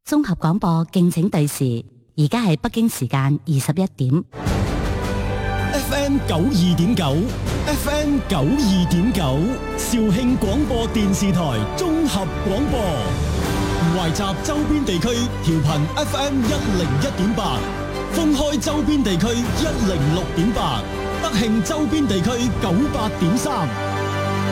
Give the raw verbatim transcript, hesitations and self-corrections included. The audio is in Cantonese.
綜合廣播敬請對時，而家係北京時間二十一點。 F M 九二點九，F M 九二點九，肇慶廣播電視台綜合廣播，懷集周邊地區調頻 F M 一零一點八，封開周邊地區一零六點八，德慶周邊地區九八點三。